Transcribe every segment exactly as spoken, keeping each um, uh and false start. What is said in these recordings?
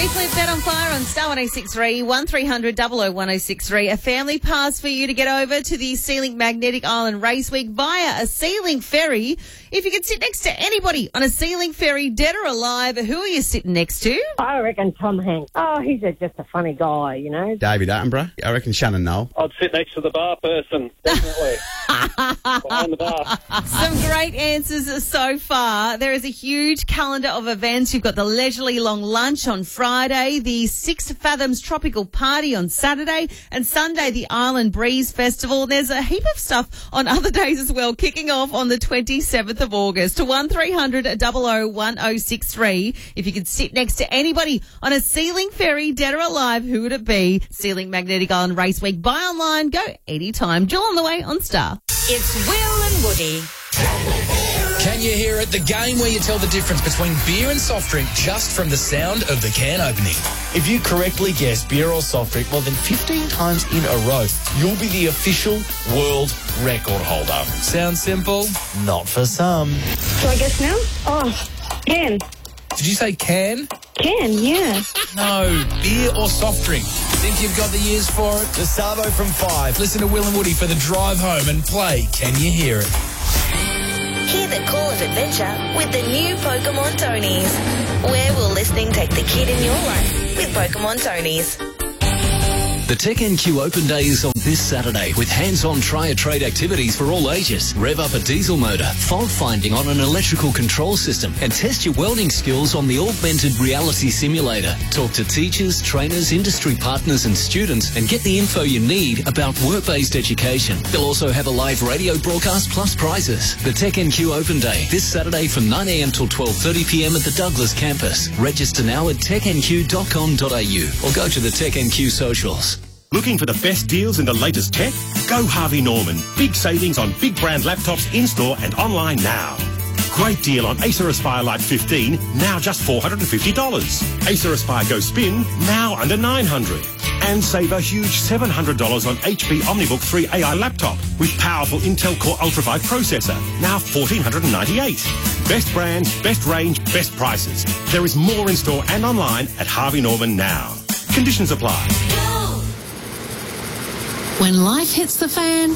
Weekly Bet on Fire on Star one oh six three, one three hundred double oh one oh six three. A family pass for you to get over to the Sealink Magnetic Island Race Week via a Sealink ferry. If you could sit next to anybody on a Sealink ferry, dead or alive, who are you sitting next to? I reckon Tom Hanks. Oh, he's a, just a funny guy, you know. David Attenborough. I reckon Shannon Noel. I'd sit next to the bar person, definitely. Behind the bar. Some great answers so far. There is a huge calendar of events. You've got the Leisurely Long Lunch on Friday, the Six Fathoms Tropical Party on Saturday, and Sunday, the Island Breeze Festival. There's a heap of stuff on other days as well, kicking off on the twenty-seventh of August. To one three hundred double oh one oh six three. If you could sit next to anybody on a Sealink ferry, dead or alive, who would it be? Sealink Magnetic Island Race Week. Buy online, go anytime. Jill on the way on Star. It's Will and Woody. Can you hear it? The game where you tell the difference between beer and soft drink just from the sound of the can opening. If you correctly guess beer or soft drink more than fifteen times in a row, you'll be the official world record holder. Sounds simple? Not for some. Do I guess now? Oh, can. Did you say can? Can, yeah. No, beer or soft drink. Think you've got the ears for it? The Savo from five. Listen to Will and Woody for the drive home and play Can You Hear It? Hear the call of adventure with the new Pokemon Tonies. Where will listening take the kid in your life with Pokemon Tonies? The Tech N Q Open Day is on this Saturday with hands-on try-a-trade activities for all ages. Rev up a diesel motor, fault finding on an electrical control system, and test your welding skills on the augmented reality simulator. Talk to teachers, trainers, industry partners and students and get the info you need about work-based education. They'll also have a live radio broadcast plus prizes. The Tech N Q Open Day this Saturday from nine a m till twelve thirty p m at the Douglas campus. Register now at tech n q dot com dot a u or go to the Tech N Q socials. Looking for the best deals in the latest tech? Go Harvey Norman. Big savings on big brand laptops in-store and online now. Great deal on Acer Aspire Lite fifteen, now just four hundred fifty dollars. Acer Aspire Go Spin, now under nine hundred dollars. And save a huge seven hundred dollars on H P OmniBook three A I laptop with powerful Intel Core Ultra five processor, now one thousand four hundred ninety-eight dollars. Best brands, best range, best prices. There is more in-store and online at Harvey Norman now. Conditions apply. When life hits the fan,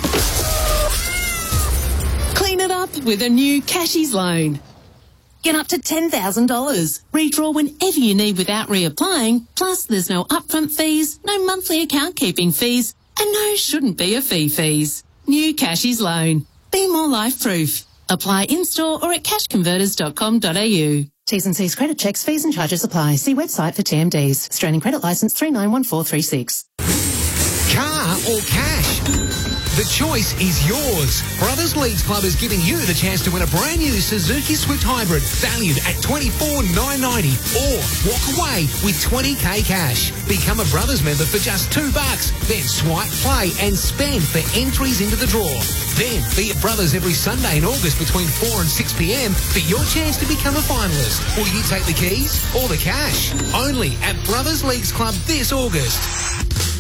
clean it up with a new Cashies loan. Get up to ten thousand dollars. Redraw whenever you need without reapplying. Plus, there's no upfront fees, no monthly account keeping fees, and no shouldn't be a fee fees. New Cashies loan. Be more life-proof. Apply in-store or at cash converters dot com dot a u. T's and C's credit checks, fees and charges apply. See website for T M Ds. Australian Credit Licence three nine one four three six. Car or cash? The choice is yours. Brothers Leagues Club is giving you the chance to win a brand new Suzuki Swift Hybrid valued at twenty-four thousand nine hundred ninety dollars or walk away with twenty K cash. Become a Brothers member for just two bucks. Then swipe, play and spend for entries into the draw. Then be at Brothers every Sunday in August between four and six p m for your chance to become a finalist. Will you take the keys or the cash? Only at Brothers Leagues Club this August.